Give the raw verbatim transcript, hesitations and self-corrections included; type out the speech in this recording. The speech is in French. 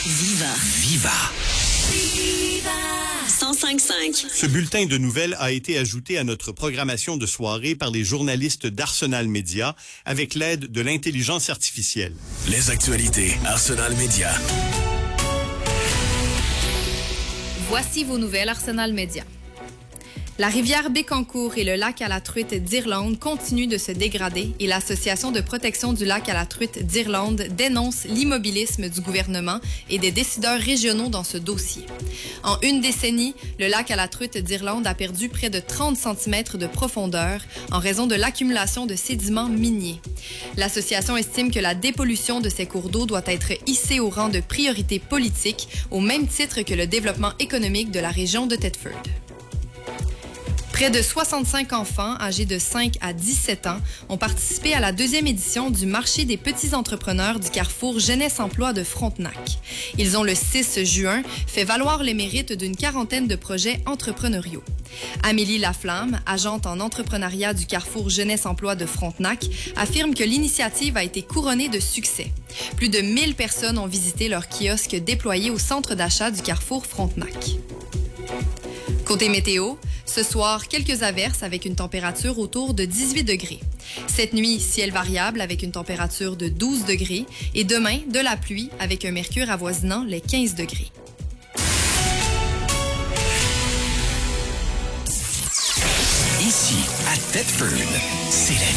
Viva. Viva. cent cinq cinq. Ce bulletin de nouvelles a été ajouté à notre programmation de soirée par les journalistes d'Arsenal Média avec l'aide de l'intelligence artificielle. Les actualités Arsenal Média. Voici vos nouvelles Arsenal Média. La rivière Bécancour et le lac à la truite d'Irlande continuent de se dégrader et l'Association de protection du lac à la truite d'Irlande dénonce l'immobilisme du gouvernement et des décideurs régionaux dans ce dossier. En une décennie, le lac à la truite d'Irlande a perdu près de trente centimètres de profondeur en raison de l'accumulation de sédiments miniers. L'association estime que la dépollution de ces cours d'eau doit être hissée au rang de priorité politique au même titre que le développement économique de la région de Thetford. Près de soixante-cinq enfants âgés de cinq à dix-sept ans ont participé à la deuxième édition du marché des petits entrepreneurs du Carrefour Jeunesse Emploi de Frontenac. Ils ont le six juin fait valoir les mérites d'une quarantaine de projets entrepreneuriaux. Amélie Laflamme, agente en entrepreneuriat du Carrefour Jeunesse Emploi de Frontenac, affirme que l'initiative a été couronnée de succès. Plus de mille personnes ont visité leur kiosque déployé au centre d'achat du Carrefour Frontenac. Côté météo, ce soir, quelques averses avec une température autour de dix-huit degrés. Cette nuit, ciel variable avec une température de douze degrés. Et demain, de la pluie avec un mercure avoisinant les quinze degrés. Ici, à Thetford, c'est la